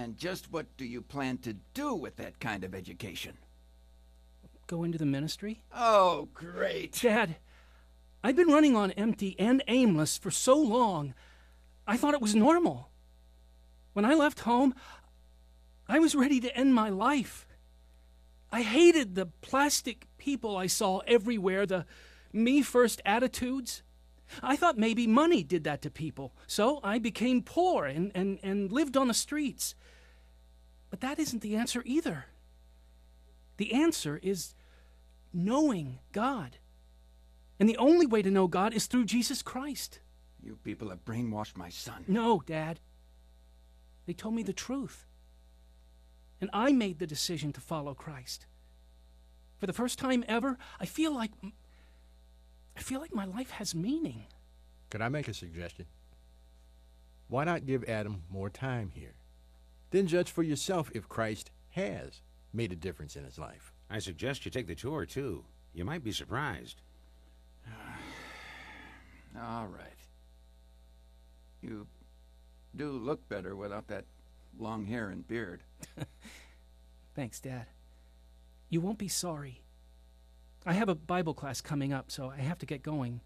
And just what do you plan to do with that kind of education? Go into the ministry? Oh, great. Dad, I've been running on empty and aimless for so long, I thought it was normal. When I left home, I was ready to end my life. I hated the plastic people I saw everywhere, the me-first attitudes. I thought maybe money did that to people, so I became poor and lived on the streets. But that isn't the answer either. The answer is knowing God. And the only way to know God is through Jesus Christ. You people have brainwashed my son. No, Dad. They told me the truth. And I made the decision to follow Christ. For the first time ever, I feel like my life has meaning. Could I make a suggestion? Why not give Adam more time here? Then judge for yourself if Christ has made a difference in his life. I suggest you take the tour, too. You might be surprised. All right. You do look better without that long hair and beard. Thanks, Dad. You won't be sorry. I have a Bible class coming up, so I have to get going.